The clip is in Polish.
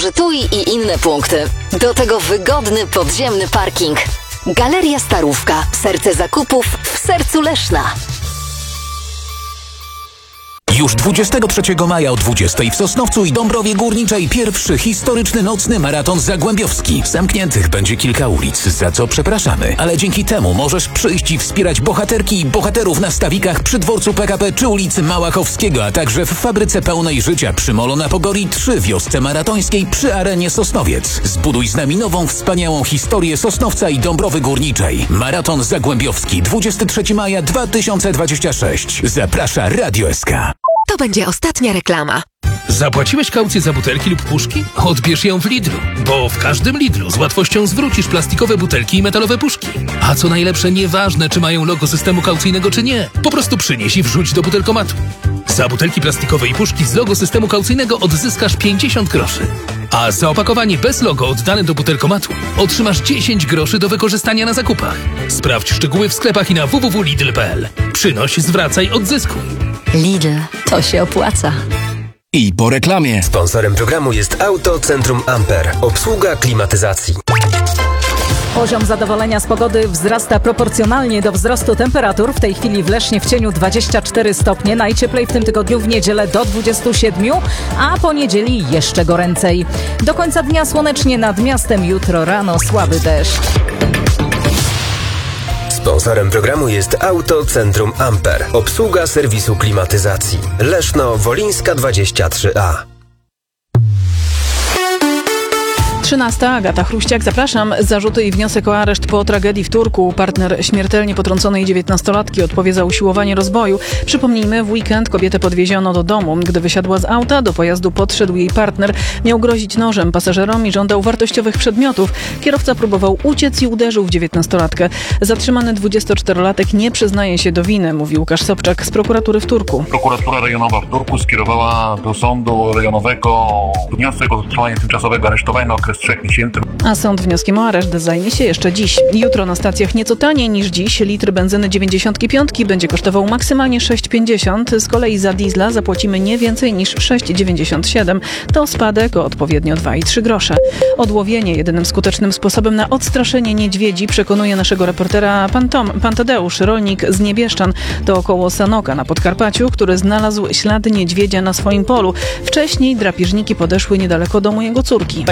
Zużytuj i inne punkty. Do tego wygodny podziemny parking. Galeria Starówka. Serce zakupów w sercu Leszna. Już 23 maja o 20 w Sosnowcu i Dąbrowie Górniczej pierwszy historyczny nocny maraton zagłębiowski. Zamkniętych będzie kilka ulic, za co przepraszamy, ale dzięki temu możesz przyjść i wspierać bohaterki i bohaterów na stawikach przy dworcu PKP czy ulicy Małachowskiego, a także w fabryce pełnej życia przy Molo na Pogorii 3 wiosce maratońskiej przy Arenie Sosnowiec. Zbuduj z nami nową, wspaniałą historię Sosnowca i Dąbrowy Górniczej. Maraton zagłębiowski 23 maja 2026. Zaprasza Radio SK. To będzie ostatnia reklama. Zapłaciłeś kaucję za butelki lub puszki? Odbierz ją w Lidlu, bo w każdym Lidlu z łatwością zwrócisz plastikowe butelki i metalowe puszki. A co najlepsze, nieważne czy mają logo systemu kaucyjnego czy nie, po prostu przynieś i wrzuć do butelkomatu. Za butelki plastikowe i puszki z logo systemu kaucyjnego odzyskasz 50 groszy. A za opakowanie bez logo oddane do butelkomatu otrzymasz 10 groszy do wykorzystania na zakupach. Sprawdź szczegóły w sklepach i na www.lidl.pl. Przynoś, zwracaj, odzyskuj. Lidl, to się opłaca. I po reklamie. Sponsorem programu jest Autocentrum Amper. Obsługa klimatyzacji. Poziom zadowolenia z pogody wzrasta proporcjonalnie do wzrostu temperatur. W tej chwili w Lesznie w cieniu 24 stopnie, najcieplej w tym tygodniu w niedzielę do 27, a po niedzieli jeszcze goręcej. Do końca dnia słonecznie nad miastem, jutro rano słaby deszcz. Sponsorem programu jest Autocentrum Amper. Obsługa serwisu klimatyzacji. Leszno Wolińska 23A. 13. Agata Chruściak, zapraszam. Zarzuty i wniosek o areszt po tragedii w Turku. Partner śmiertelnie potrąconej 19-latki odpowie za usiłowanie rozboju. Przypomnijmy, w weekend kobietę podwieziono do domu. Gdy wysiadła z auta, do pojazdu podszedł jej partner. Miał grozić nożem pasażerom i żądał wartościowych przedmiotów. Kierowca próbował uciec i uderzył w 19-latkę. Zatrzymany 24-latek nie przyznaje się do winy, mówi Łukasz Sobczak z prokuratury w Turku. Prokuratura rejonowa w Turku skierowała do sądu rejonowego wniosek o zatrzymanie tymczasowego aresztowania na okres 3 miesięcy. A sąd wnioskiem o areszt zajmie się jeszcze dziś. Jutro na stacjach nieco taniej niż dziś. Litr benzyny 95 będzie kosztował maksymalnie 6,50. Z kolei za diesla zapłacimy nie więcej niż 6,97. To spadek o odpowiednio 2 i 3 grosze. Odłowienie jedynym skutecznym sposobem na odstraszenie niedźwiedzi, przekonuje naszego reportera pan Tadeusz, rolnik z Niebieszczan. To około Sanoka na Podkarpaciu, który znalazł ślady niedźwiedzia na swoim polu. Wcześniej drapieżniki podeszły niedaleko domu jego córki.